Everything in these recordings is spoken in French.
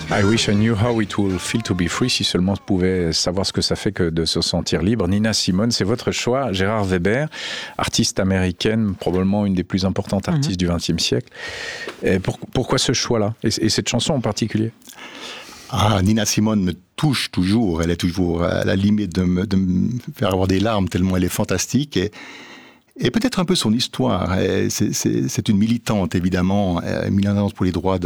I wish I knew how it will feel to be free, si seulement je pouvais savoir ce que ça fait que de se sentir libre. Nina Simone, c'est votre choix. Gérard Weber, artiste américaine, probablement une des plus importantes artistes du XXe siècle. Et pourquoi ce choix-là et cette chanson en particulier? Nina Simone me touche toujours. Elle est toujours à la limite de me faire avoir des larmes tellement elle est fantastique. Et peut-être un peu son histoire. C'est une militante, évidemment, militante pour les droits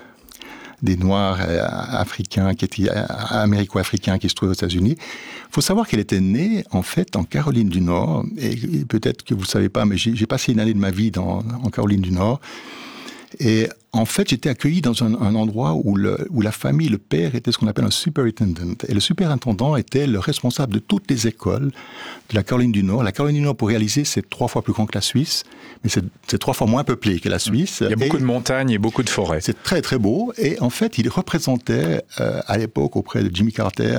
des Noirs africains, américo-africains qui se trouvent aux États-Unis. Il faut savoir qu'elle était née, en fait, en Caroline du Nord. Et peut-être que vous ne savez pas, mais j'ai passé une année de ma vie en Caroline du Nord. Et en fait, j'étais accueilli dans un endroit où la famille, le père était ce qu'on appelle un superintendent. Et le superintendant était le responsable de toutes les écoles de la Caroline du Nord. La Caroline du Nord, pour réaliser, c'est 3 fois plus grand que la Suisse, mais c'est 3 fois moins peuplé que la Suisse. Il y a beaucoup de montagnes et beaucoup de forêts. C'est très, très beau. Et en fait, il représentait, à l'époque, auprès de Jimmy Carter,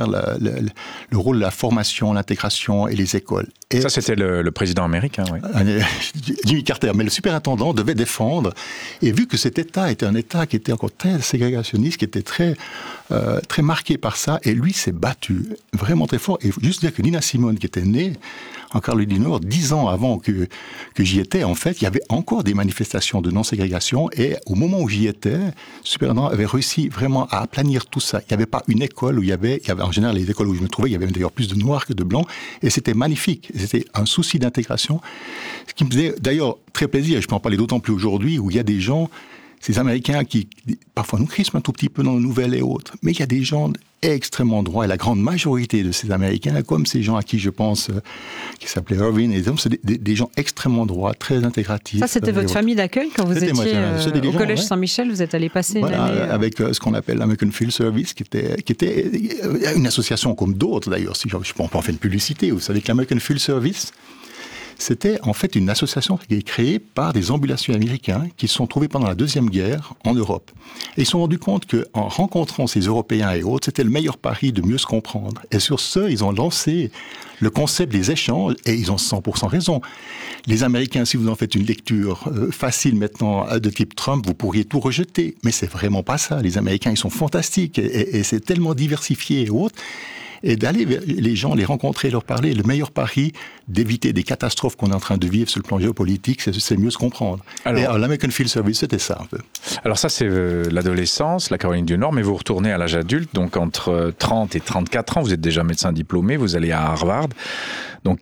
le rôle de la formation, l'intégration et les écoles. Et ça, c'était le président américain, oui. Jimmy Carter. Mais le superintendant devait défendre. Et vu que cet État était un État qui était encore très ségrégationniste, qui était très marqué par ça, et lui s'est battu vraiment très fort. Et juste dire que Nina Simone, qui était née en Caroline du Nord, 10 ans avant que j'y étais, en fait, il y avait encore des manifestations de non-ségrégation, et au moment où j'y étais, le superintendant avait réussi vraiment à aplanir tout ça. Il n'y avait pas une école où il y avait en général, les écoles où je me trouvais, il y avait d'ailleurs plus de noirs que de blancs, et c'était magnifique. C'était un souci d'intégration, ce qui me faisait d'ailleurs très plaisir, et je peux en parler d'autant plus aujourd'hui, où il y a des gens, ces Américains qui parfois nous crispent un tout petit peu dans les nouvelles et autres, mais il y a des gens extrêmement droits, et la grande majorité de ces Américains, comme ces gens à qui je pense, qui s'appelaient Irving, et c'est des gens extrêmement droits, très intégratifs. Ça, c'était votre famille d'accueil quand vous étiez au Collège Saint-Michel, vous êtes allé passer une année... Avec ce qu'on appelle l'American Field Service, qui était une association comme d'autres d'ailleurs, si je peux en faire une publicité. Vous savez que l'American Field Service, c'était en fait une association qui est créée par des ambulanciers américains qui se sont trouvés pendant la Deuxième Guerre en Europe. Et ils se sont rendus compte qu'en rencontrant ces Européens et autres, c'était le meilleur pari de mieux se comprendre. Et sur ce, ils ont lancé le concept des échanges, et ils ont 100% raison. Les Américains, si vous en faites une lecture facile maintenant de type Trump, vous pourriez tout rejeter. Mais c'est vraiment pas ça. Les Américains, ils sont fantastiques, et c'est tellement diversifié et autres. Et d'aller vers les gens, les rencontrer, leur parler, le meilleur pari d'éviter des catastrophes qu'on est en train de vivre sur le plan géopolitique, c'est mieux se comprendre. Alors l'American Field Service, c'était ça un peu. Alors ça, c'est l'adolescence, la Caroline du Nord, mais vous retournez à l'âge adulte, donc entre 30 et 34 ans, vous êtes déjà médecin diplômé, vous allez à Harvard. Donc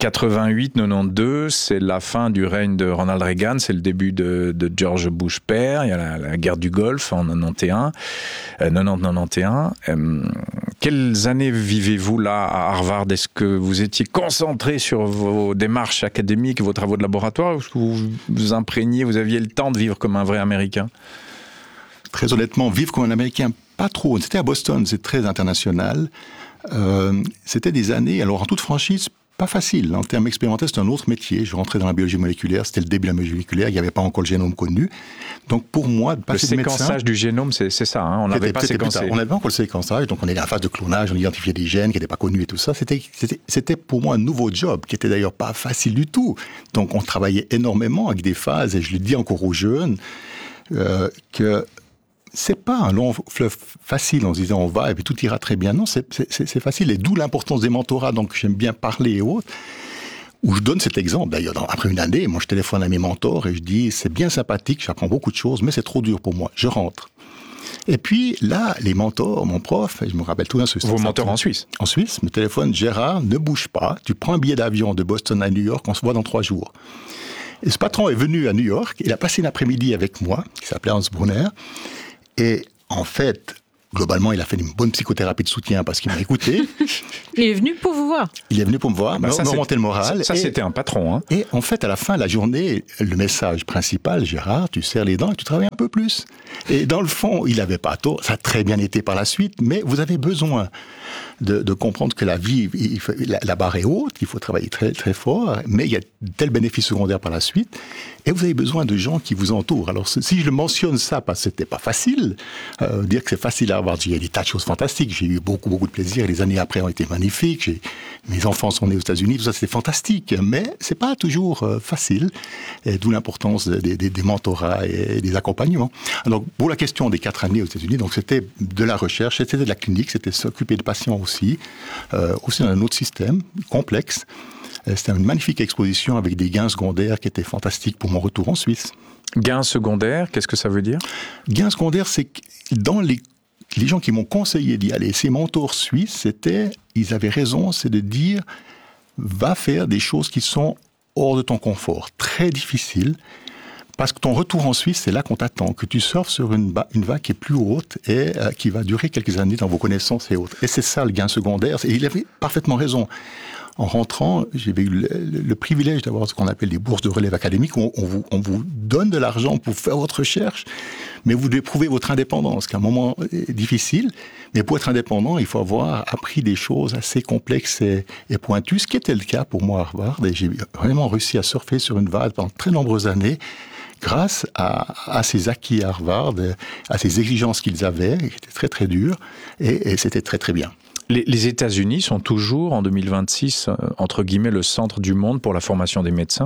88-92, c'est la fin du règne de Ronald Reagan, c'est le début de George Bush père, il y a la guerre du Golfe en 90-91. Quelles années vivez-vous là à Harvard? Est-ce que vous étiez concentré sur vos démarches académiques, vos travaux de laboratoire, ou est-ce que vous vous imprégniez, vous aviez le temps de vivre comme un vrai Américain? Très honnêtement, vivre comme un Américain, pas trop. C'était à Boston, c'est très international. C'était des années, alors en toute franchise, pas facile. En termes expérimentaux, c'était un autre métier. Je rentrais dans la biologie moléculaire, c'était le début de la biologie moléculaire, il n'y avait pas encore le génome connu. Donc pour moi, de passer de médecin... Le séquençage du génome, c'est ça, hein, on n'avait pas séquencé. On n'avait pas encore le séquençage, donc on est en phase de clonage, on identifiait des gènes qui n'étaient pas connus et tout ça. C'était pour moi un nouveau job, qui était d'ailleurs pas facile du tout. Donc on travaillait énormément avec des phases, et je le dis encore aux jeunes, que... c'est pas un long fleuve facile en se disant on va et puis tout ira très bien. Non, c'est facile, et d'où l'importance des mentorats, donc j'aime bien parler et autres, où je donne cet exemple. D'ailleurs, après une année, moi je téléphone à mes mentors et je dis c'est bien sympathique, j'apprends beaucoup de choses, mais c'est trop dur pour moi, je rentre. Et puis là, les mentors, mon prof, je me rappelle tout d'un... Vos mentors en Suisse? En Suisse, me téléphone, Gérard, ne bouge pas, tu prends un billet d'avion de Boston à New York, on se voit dans 3 jours. Et ce patron est venu à New York, il a passé une après-midi avec moi, qui s'appelait Hans Brunner. Et en fait, globalement, il a fait une bonne psychothérapie de soutien parce qu'il m'a écouté. Il est venu pour vous voir. Il est venu pour me voir, me remonter le moral. Ça, c'était un patron. Hein. Et en fait, à la fin de la journée, le message principal, Gérard, tu serres les dents et tu travailles un peu plus. Et dans le fond, il n'avait pas tort. Ça a très bien été par la suite, mais vous avez besoin de comprendre que la vie, la barre est haute, qu'il faut travailler très, très fort, mais il y a tel bénéfice secondaire par la suite, et vous avez besoin de gens qui vous entourent. Alors, si je mentionne ça, parce que c'était pas facile, dire que c'est facile à avoir, il y a des tas de choses fantastiques, j'ai eu beaucoup, beaucoup de plaisir, les années après ont été magnifiques, mes enfants sont nés aux États-Unis, tout ça, c'était fantastique, mais c'est pas toujours facile, et d'où l'importance des mentorats et des accompagnements. Alors, pour la question des 4 années aux États-Unis, donc c'était de la recherche, c'était de la clinique, c'était s'occuper de patients aussi dans un autre système complexe. C'était une magnifique exposition avec des gains secondaires qui étaient fantastiques pour mon retour en Suisse. Gains secondaires, qu'est-ce que ça veut dire? Gains secondaires, c'est que dans les gens qui m'ont conseillé d'y aller, ces mentors suisses, ils avaient raison, c'est de dire, va faire des choses qui sont hors de ton confort, très difficiles, parce que ton retour en Suisse, c'est là qu'on t'attend, que tu surfes sur une vague qui est plus haute et qui va durer quelques années dans vos connaissances et autres. Et c'est ça le gain secondaire, et il avait parfaitement raison. En rentrant, j'ai eu le privilège d'avoir ce qu'on appelle des bourses de relève académique, où on vous donne de l'argent pour faire votre recherche, mais vous devez prouver votre indépendance, qu'à un moment difficile. Mais pour être indépendant, il faut avoir appris des choses assez complexes et pointues, ce qui était le cas pour moi à Harvard. Et j'ai vraiment réussi à surfer sur une vague pendant très nombreuses années, grâce à ces acquis à Harvard, à ces exigences qu'ils avaient, qui étaient très très dures, et c'était très très bien. Les États-Unis sont toujours, en 2026, entre guillemets, le centre du monde pour la formation des médecins?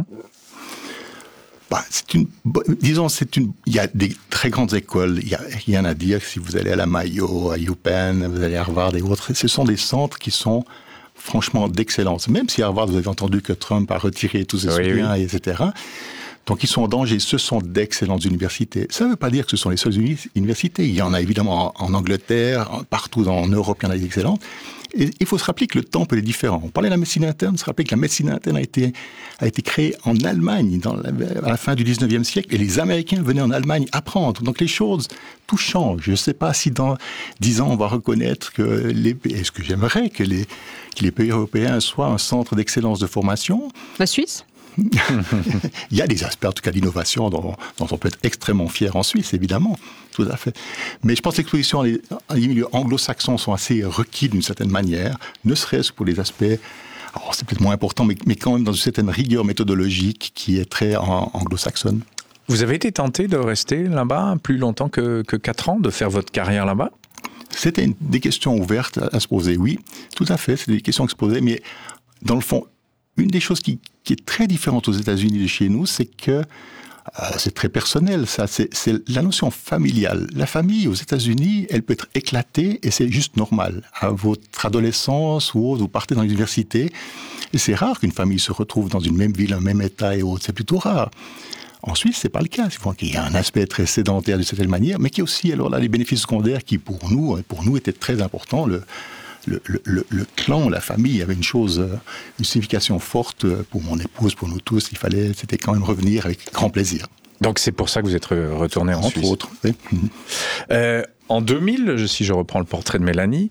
Il y a des très grandes écoles, il n'y a rien à dire. Si vous allez à la Mayo, à UPenn, vous allez à Harvard et autres, ce sont des centres qui sont franchement d'excellence. Même si à Harvard, vous avez entendu que Trump a retiré tous ses soutiens, etc., donc ils sont en danger, ce sont d'excellentes universités. Ça ne veut pas dire que ce sont les seules universités. Il y en a évidemment en Angleterre, partout en Europe, il y en a des excellentes. Et il faut se rappeler que le temple est différent. On parlait de la médecine interne, se rappeler que la médecine interne a été créée en Allemagne à la fin du 19e siècle, et les Américains venaient en Allemagne apprendre. Donc les choses, tout change. Je ne sais pas si dans 10 ans on va reconnaître que est-ce que j'aimerais que les pays européens soient un centre d'excellence de formation. La Suisse ? Il y a des aspects, en tout cas, d'innovation dont on peut être extrêmement fier en Suisse, évidemment, tout à fait. Mais je pense que l'exposition, les milieux anglo-saxons sont assez requis d'une certaine manière, ne serait-ce que pour les aspects, alors c'est peut-être moins important, mais quand même dans une certaine rigueur méthodologique qui est très anglo-saxonne. Vous avez été tenté de rester là-bas plus longtemps que 4 ans, de faire votre carrière là-bas? C'était des questions ouvertes à se poser, oui, tout à fait, c'est des questions qui se posaient, mais dans le fond, une des choses qui est très différente aux États-Unis de chez nous, c'est que c'est très personnel, ça. C'est la notion familiale. La famille aux États-Unis, elle peut être éclatée et c'est juste normal. À votre adolescence ou autre, vous partez dans l'université et c'est rare qu'une famille se retrouve dans une même ville, un même état et autres. C'est plutôt rare. En Suisse, c'est pas le cas. Il y a un aspect très sédentaire d'une certaine manière, mais qui est aussi alors là les bénéfices secondaires qui pour nous étaient très importants. Le clan, la famille avait une signification forte pour mon épouse, pour nous tous. C'était quand même revenir avec grand plaisir. Donc c'est pour ça que vous êtes retourné en Suisse. Entre autres, oui. En 2000, si je reprends le portrait de Mélanie,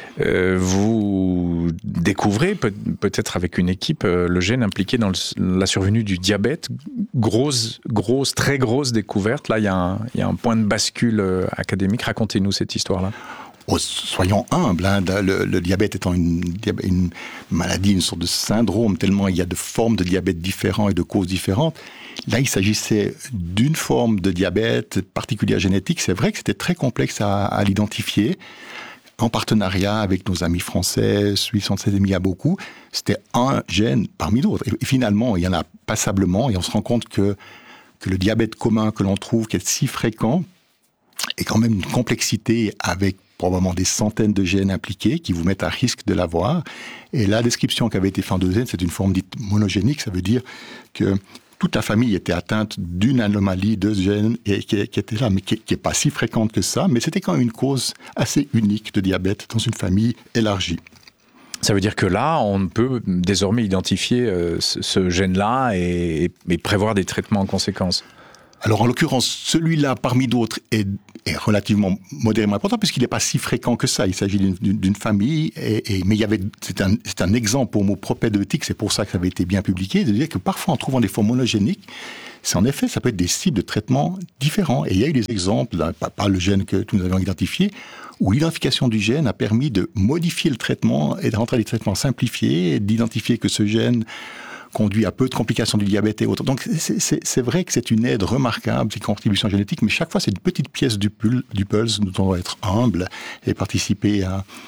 vous découvrez, peut-être avec une équipe, le gène impliqué dans la survenue du diabète. Très grosse découverte. Là, il y a un point de bascule académique. Racontez-nous cette histoire-là. Oh, soyons humbles, hein. Le diabète étant une maladie, une sorte de syndrome, tellement il y a de formes de diabète différentes et de causes différentes. Là, il s'agissait d'une forme de diabète particulière génétique. C'est vrai que c'était très complexe à l'identifier. En partenariat avec nos amis français, suisses, on s'est mis à beaucoup. C'était un gène parmi d'autres. Et finalement, il y en a passablement. Et on se rend compte que le diabète commun que l'on trouve, qui est si fréquent, est quand même une complexité avec probablement des centaines de gènes impliqués qui vous mettent à risque de l'avoir. Et la description qui avait été faite en 2 c'est une forme dite monogénique. Ça veut dire que toute la famille était atteinte d'une anomalie de gènes et qui était là, mais qui n'est pas si fréquente que ça. Mais c'était quand même une cause assez unique de diabète dans une famille élargie. Ça veut dire que là, on peut désormais identifier ce gène-là et prévoir des traitements en conséquence. Alors, en l'occurrence, celui-là, parmi d'autres, est relativement modérément important, puisqu'il n'est pas si fréquent que ça. Il s'agit d'une famille, mais c'est un exemple pour mot propédeutique, c'est pour ça que ça avait été bien publié, de dire que parfois, en trouvant des formes monogéniques, c'est en effet, ça peut être des cibles de traitement différents. Et il y a eu des exemples, pas le gène que nous avions identifié, où l'identification du gène a permis de modifier le traitement et de rentrer à des traitements simplifiés, et d'identifier que ce gène conduit à peu de complications du diabète et autres. Donc c'est vrai que c'est une aide remarquable, ces contributions génétiques, mais chaque fois c'est une petite pièce du puzzle dont on doit être humble et participer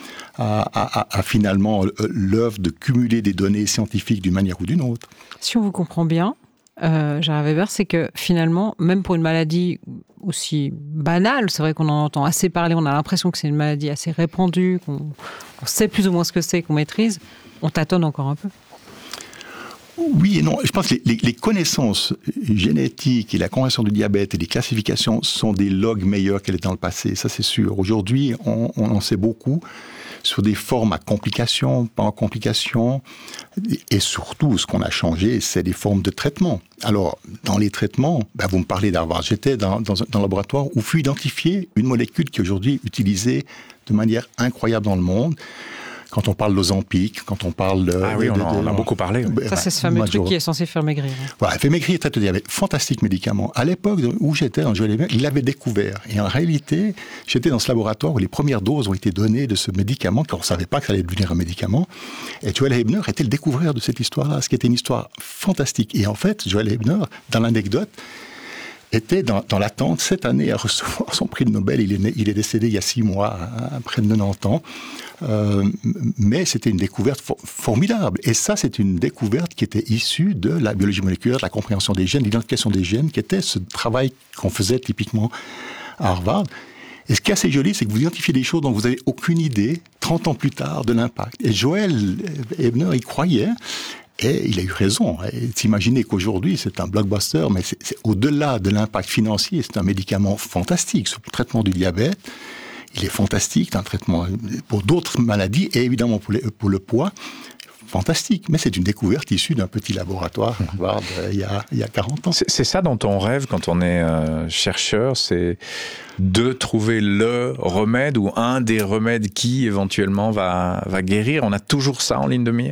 à finalement l'œuvre de cumuler des données scientifiques d'une manière ou d'une autre. Si on vous comprend bien, Gérard Weber, c'est que finalement, même pour une maladie aussi banale, c'est vrai qu'on en entend assez parler, on a l'impression que c'est une maladie assez répandue, qu'on sait plus ou moins ce que c'est, qu'on maîtrise, on tâtonne encore un peu. Oui et non. Je pense que les connaissances génétiques et la compréhension du diabète et les classifications sont des logs meilleurs qu'elles étaient dans le passé. Ça, c'est sûr. Aujourd'hui, on en sait beaucoup sur des formes à complications, pas en complications. Et surtout, ce qu'on a changé, c'est des formes de traitement. Alors, dans les traitements, vous me parlez d'Harvard. J'étais dans un laboratoire où fut identifiée une molécule qui est aujourd'hui utilisée de manière incroyable dans le monde. Quand on parle d'Ozempic, quand on parle de... Ah oui, on en a beaucoup parlé. Oui. Ça, c'est ce fameux truc qui est censé faire maigrir. Voilà, fait maigrir et traite le diabète. Fantastique médicament. À l'époque où j'étais, il l'avait découvert. Et en réalité, j'étais dans ce laboratoire où les premières doses ont été données de ce médicament, car on ne savait pas que ça allait devenir un médicament. Et Joel Huebner était le découvreur de cette histoire-là, ce qui était une histoire fantastique. Et en fait, Joel Huebner, dans l'anecdote, était dans l'attente cette année à recevoir son prix de Nobel. Il est décédé il y a 6 mois, près de 90 ans. Mais c'était une découverte formidable. Et ça, c'est une découverte qui était issue de la biologie moléculaire, de la compréhension des gènes, l'identification des gènes, qui était ce travail qu'on faisait typiquement à Harvard. Et ce qui est assez joli, c'est que vous identifiez des choses dont vous n'avez aucune idée 30 ans plus tard de l'impact. Et Joel Huebner y croyait. Et il a eu raison. S'imaginer qu'aujourd'hui, c'est un blockbuster, mais c'est au-delà de l'impact financier, c'est un médicament fantastique. Sur le traitement du diabète, il est fantastique. C'est un traitement pour d'autres maladies, et évidemment pour le poids, fantastique. Mais c'est une découverte issue d'un petit laboratoire il y a 40 ans. C'est ça dont on rêve quand on est chercheur, c'est de trouver le remède ou un des remèdes qui, éventuellement, va guérir. On a toujours ça en ligne de mire ?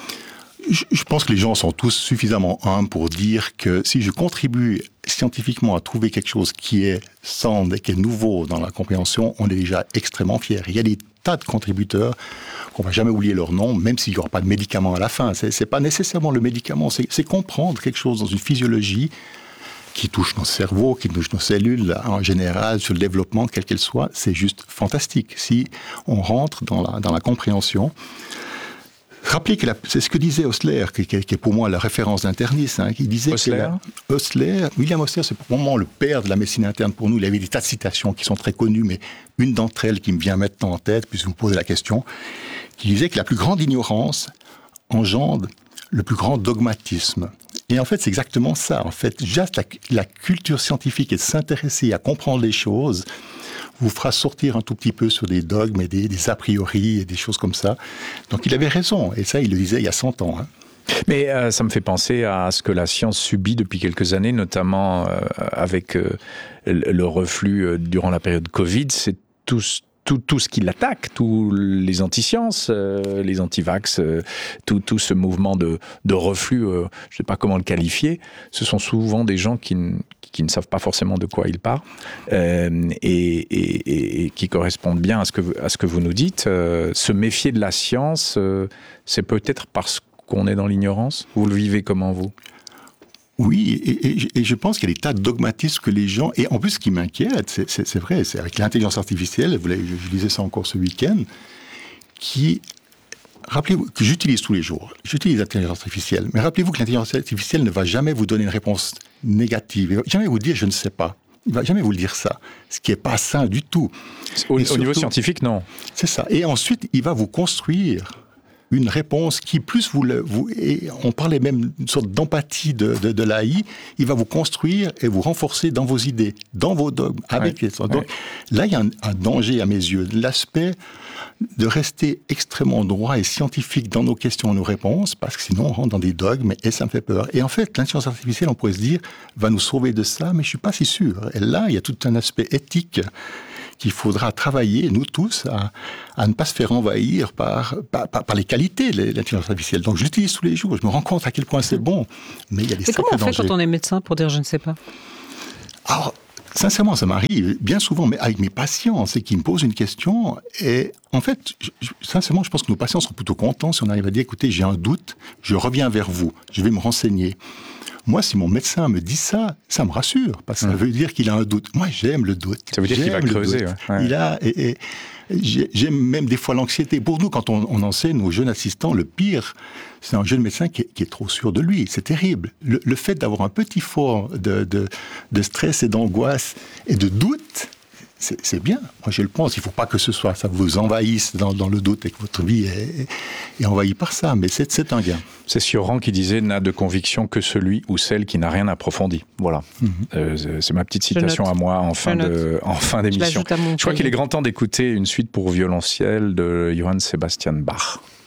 Je pense que les gens sont tous suffisamment humbles pour dire que si je contribue scientifiquement à trouver quelque chose qui est sound et qui est nouveau dans la compréhension, on est déjà extrêmement fiers. Il y a des tas de contributeurs qu'on va jamais oublier leur nom, même s'il n'y aura pas de médicament à la fin. C'est pas nécessairement le médicament, c'est comprendre quelque chose dans une physiologie qui touche nos cerveaux, qui touche nos cellules en général, sur le développement, quel qu'elle soit. C'est juste fantastique. Si on rentre dans la compréhension. Rappelez que c'est ce que disait Osler, qui est pour moi la référence d'interniste. Il disait William Osler, c'est pour moi le père de la médecine interne pour nous. Il avait des tas de citations qui sont très connues, mais une d'entre elles qui me vient maintenant en tête, puisque vous me posez la question, qui disait que la plus grande ignorance engendre le plus grand dogmatisme. Et en fait, c'est exactement ça. En fait, juste la culture scientifique et de s'intéresser à comprendre les choses vous fera sortir un tout petit peu sur des dogmes et des a priori et des choses comme ça. Donc il avait raison, et ça il le disait il y a 100 ans. Mais ça me fait penser à ce que la science subit depuis quelques années, notamment avec le reflux durant la période Covid. C'est tout ce qui l'attaque, tous les anti-sciences, les anti-vax, tout ce mouvement de reflux, je ne sais pas comment le qualifier, ce sont souvent des gens qui ne savent pas forcément de quoi ils parlent et qui correspondent bien à ce que vous nous dites. Se méfier de la science, c'est peut-être parce qu'on est dans l'ignorance. Vous le vivez comment, vous ? Oui, et je pense qu'il y a des tas de dogmatismes que les gens... Et en plus, ce qui m'inquiète, c'est vrai, c'est avec l'intelligence artificielle, je disais ça encore ce week-end, rappelez-vous que j'utilise tous les jours. J'utilise l'intelligence artificielle. Mais rappelez-vous que l'intelligence artificielle ne va jamais vous donner une réponse négative. Il ne va jamais vous dire « je ne sais pas ». Il ne va jamais vous le dire ça. Ce qui n'est pas sain du tout. Au niveau scientifique, non. C'est ça. Et ensuite, il va vous construire une réponse qui, plus et on parlait même d'une sorte d'empathie de l'AI, il va vous construire et vous renforcer dans vos idées, dans vos dogmes, avec les autres. Donc là, il y a un danger à mes yeux. L'aspect de rester extrêmement droit et scientifique dans nos questions et nos réponses, parce que sinon on rentre dans des dogmes et ça me fait peur. Et en fait, l'intelligence artificielle, on pourrait se dire, va nous sauver de ça, mais je ne suis pas si sûr. Et là, il y a tout un aspect éthique qu'il faudra travailler, nous tous, à ne pas se faire envahir par les qualités de l'intelligence artificielle. Donc je l'utilise tous les jours, je me rends compte à quel point c'est bon, mais il y a des sacrés dangers. Comment on fait quand on est médecin pour dire je ne sais pas ? Alors, Sincèrement, ça m'arrive bien souvent, mais avec mes patients, c'est qu'ils me posent une question et en fait, sincèrement, je pense que nos patients seront plutôt contents si on arrive à dire, écoutez, j'ai un doute, je reviens vers vous, je vais me renseigner. Moi, si mon médecin me dit ça, ça me rassure, parce que ça veut dire qu'il a un doute. Moi, j'aime le doute. Ça veut dire qu'il va creuser. Ouais. Il a, et j'aime même des fois l'anxiété. Pour nous, quand on enseigne aux jeunes assistants, le pire, c'est un jeune médecin qui est trop sûr de lui. C'est terrible. Le fait d'avoir un petit fort de stress et d'angoisse et de doute, c'est bien. Moi, je le pense. Il ne faut pas que ça vous envahisse dans le doute et que votre vie est envahie par ça. Mais c'est un gain. C'est Sioran qui disait « n'a de conviction que celui ou celle qui n'a rien approfondi ». Voilà. C'est ma petite citation à moi en fin d'émission. Je crois qu'il est grand temps d'écouter une suite pour violoncelle de Johann Sebastian Bach.